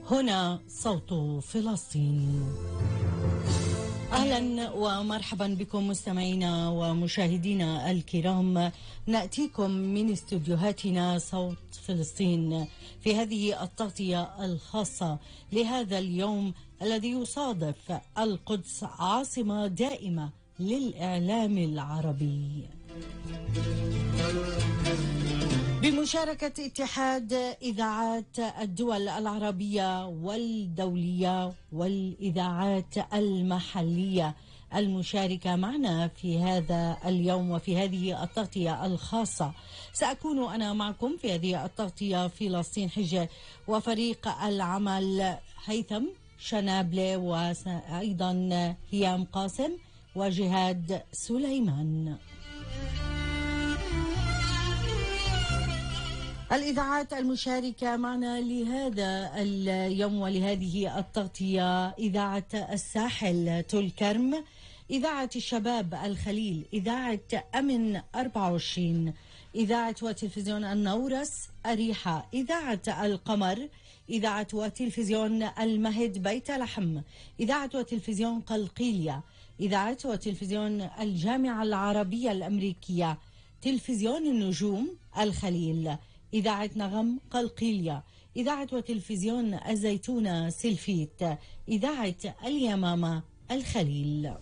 هنا صوت فلسطين. أهلا ومرحبا بكم مستمعينا ومشاهدينا الكرام، نأتيكم من استوديوهاتنا صوت فلسطين في هذه التغطية الخاصة لهذا اليوم الذي يصادف القدس عاصمة دائمة للإعلام العربي، بمشاركة اتحاد إذاعات الدول العربية والدولية والإذاعات المحلية المشاركة معنا في هذا اليوم وفي هذه التغطية الخاصة. سأكون أنا معكم في هذه التغطية فلسطين حجة، وفريق العمل هيثم شنابلة وأيضا هيام قاسم وجهاد سليمان. الإذاعات المشاركة معنا لهذا اليوم ولهذه التغطية: إذاعة الساحل طول كرم، إذاعة الشباب الخليل، إذاعة أمن 24، إذاعة وتلفزيون النورس أريحة، إذاعة القمر، إذاعة وتلفزيون المهد بيت لحم، إذاعة وتلفزيون قلقيلية، إذاعة وتلفزيون الجامعة العربية الأمريكية، تلفزيون النجوم الخليل، إذاعة نغم قلقيلية، إذاعة وتلفزيون الزيتونة سلفيت، إذاعة اليمامة الخليل.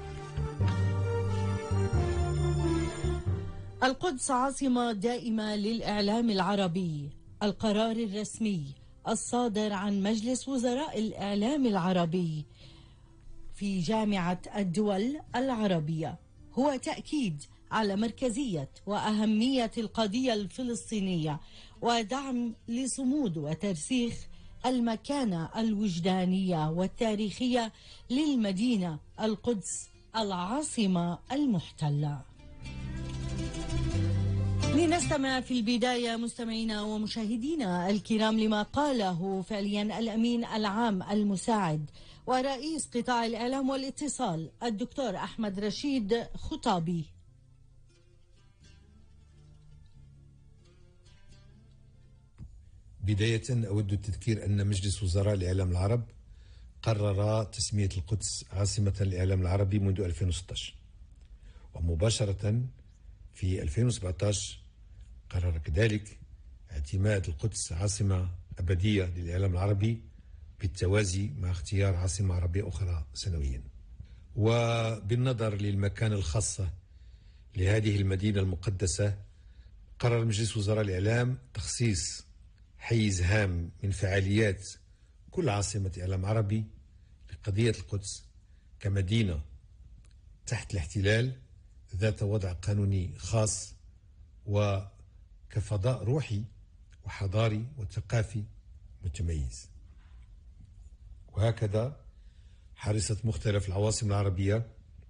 القدس عاصمة دائمة للإعلام العربي. القرار الرسمي الصادر عن مجلس وزراء الإعلام العربي في جامعة الدول العربية هو تأكيد على مركزية وأهمية القضية الفلسطينية، ودعم لصمود وترسيخ المكانة الوجدانية والتاريخية للمدينة القدس العاصمة المحتلة. لنستمع في البداية مستمعينا ومشاهدينا الكرام لما قاله فعليا الأمين العام المساعد ورئيس قطاع الإعلام والاتصال الدكتور أحمد رشيد خطابي. بداية أود التذكير أن مجلس وزراء الإعلام العرب قرر تسمية القدس عاصمة الإعلام العربي منذ 2016، ومباشرة في 2017 قرر كذلك اعتماد القدس عاصمة أبدية للإعلام العربي بالتوازي مع اختيار عاصمة عربية أخرى سنويا. وبالنظر للمكانة الخاصة لهذه المدينة المقدسة، قرر مجلس وزراء الإعلام تخصيص حيز هام من فعاليات كل عاصمة إعلام عربي لقضية القدس كمدينة تحت الاحتلال ذات وضع قانوني خاص وكفضاء روحي وحضاري وثقافي متميز. وهكذا حرصت مختلف العواصم العربية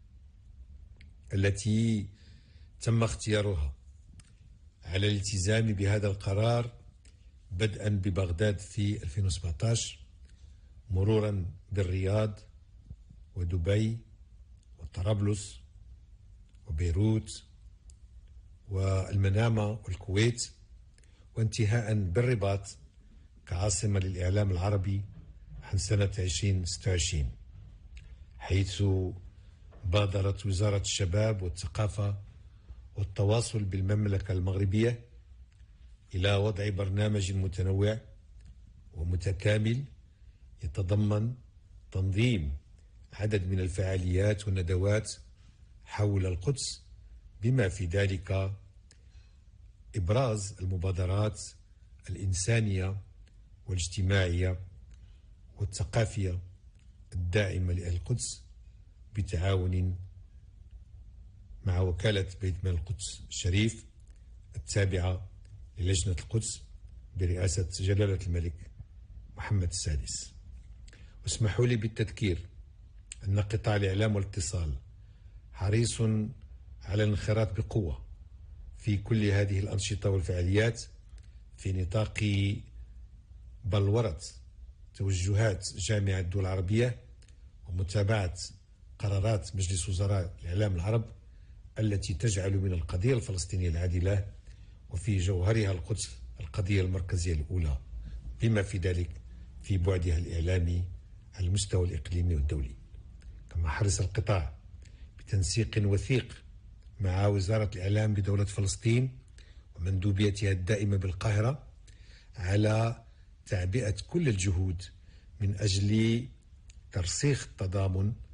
التي تم اختيارها على الالتزام بهذا القرار، بدءا ببغداد في 2017، مرورا بالرياض ودبي وطرابلس وبيروت والمنامة والكويت، وانتهاء بالرباط كعاصمة للإعلام العربي عن سنة 2026، حيث بادرت وزارة الشباب والثقافة والتواصل بالمملكة المغربية إلى وضع برنامج متنوع ومتكامل يتضمن تنظيم عدد من الفعاليات والندوات حول القدس، بما في ذلك إبراز المبادرات الإنسانية والاجتماعية والثقافية الداعمة لأهل القدس بتعاون مع وكالة بيت مال القدس الشريف التابعة للجنة القدس برئاسة جلالة الملك محمد السادس. واسمحوا لي بالتذكير أن قطاع الإعلام والاتصال حريص على الانخراط بقوة في كل هذه الأنشطة والفعاليات في نطاق بلورة توجهات جامعة الدول العربية ومتابعة قرارات مجلس وزراء الإعلام العرب التي تجعل من القضية الفلسطينية العادلة وفي جوهرها القدس القضية المركزية الأولى، بما في ذلك في بعدها الإعلامي على المستوى الإقليمي والدولي. كما حرص القطاع بتنسيق وثيق مع وزارة الإعلام بدولة فلسطين ومندوبيتها الدائمة بالقاهرة على تعبئة كل الجهود من أجل ترسيخ التضامن